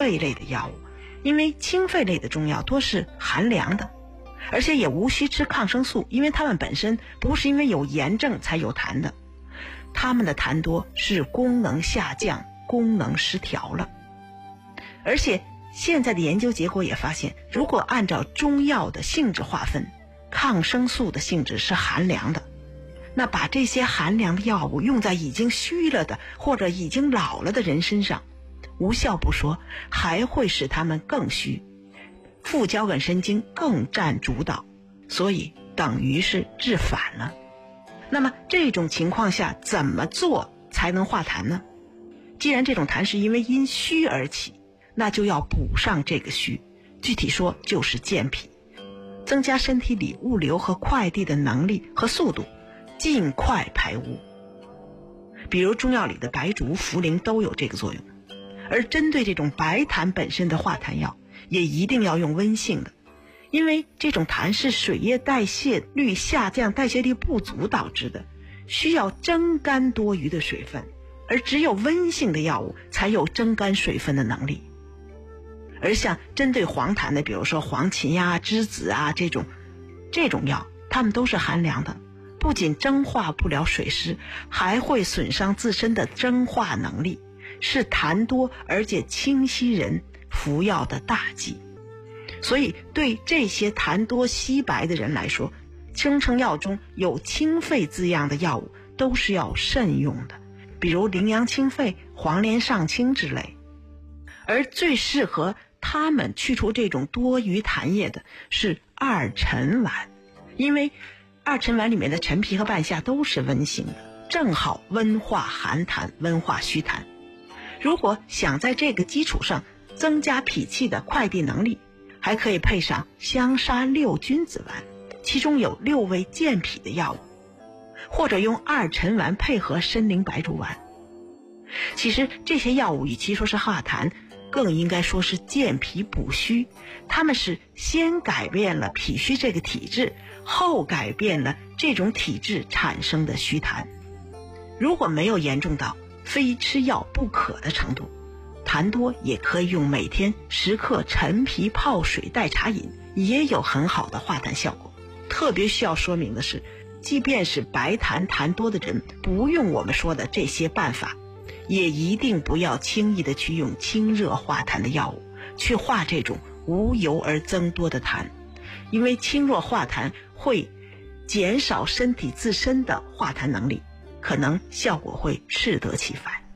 肺类的药物，因为清肺类的中药多是寒凉的，而且也无需吃抗生素，因为它们本身不是因为有炎症才有痰的，它们的痰多是功能下降，功能失调了。而且现在的研究结果也发现，如果按照中药的性质划分，抗生素的性质是寒凉的，那把这些寒凉的药物用在已经虚了的或者已经老了的人身上，无效不说，还会使他们更虚，副交感神经更占主导，所以等于是治反了。那么这种情况下怎么做才能化痰呢？既然这种痰是因为因虚而起，那就要补上这个虚，具体说就是健脾，增加身体里物流和快递的能力和速度，尽快排污。比如中药里的白术、茯苓都有这个作用。而针对这种白痰本身的化痰药，也一定要用温性的，因为这种痰是水液代谢率下降、代谢力不足导致的，需要蒸干多余的水分，而只有温性的药物才有蒸干水分的能力。而像针对黄痰的，比如说黄芩呀、栀子啊这种药，它们都是寒凉的，不仅蒸化不了水湿，还会损伤自身的蒸化能力，是痰多而且清晰人服药的大忌。所以对这些痰多稀白的人来说，生成药中有清肺字样的药物都是要慎用的，比如羚羊清肺、黄连上清之类。而最适合他们去除这种多余痰液的是二陈丸，因为二陈丸里面的陈皮和半夏都是温性的，正好温化寒痰，温化虚痰。如果想在这个基础上增加脾气的快递能力，还可以配上香砂六君子丸，其中有6味健脾的药物，或者用二陈丸配合参苓白术丸。其实这些药物与其说是化痰，更应该说是健脾补虚，它们是先改变了脾虚这个体质，后改变了这种体质产生的虚痰。如果没有严重到非吃药不可的程度，痰多也可以用每天10克陈皮泡水代茶饮，也有很好的化痰效果。特别需要说明的是，即便是白痰痰多的人，不用我们说的这些办法，也一定不要轻易的去用清热化痰的药物去化这种无由而增多的痰，因为清热化痰会减少身体自身的化痰能力，可能效果会适得其反。